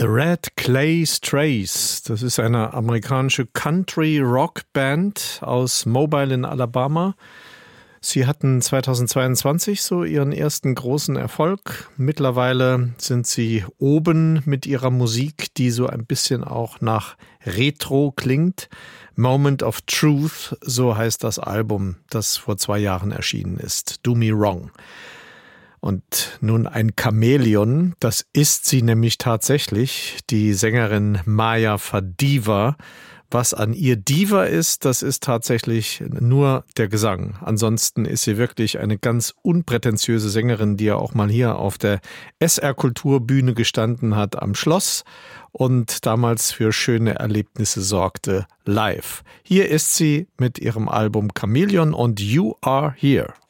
The Red Clay Strays, das ist eine amerikanische Country-Rock-Band aus Mobile in Alabama. Sie hatten 2022 so ihren ersten großen Erfolg. Mittlerweile sind sie oben mit ihrer Musik, die so ein bisschen auch nach Retro klingt. Moment of Truth, so heißt das Album, das vor 2 Jahren erschienen ist. Do Me Wrong. Und nun ein Chamäleon, das ist sie nämlich tatsächlich, die Sängerin Maya Fadiva. Was an ihr Diva ist, das ist tatsächlich nur der Gesang. Ansonsten ist sie wirklich eine ganz unprätentiöse Sängerin, die ja auch mal hier auf der SR-Kulturbühne gestanden hat am Schloss und damals für schöne Erlebnisse sorgte live. Hier ist sie mit ihrem Album Chamäleon und You Are Here.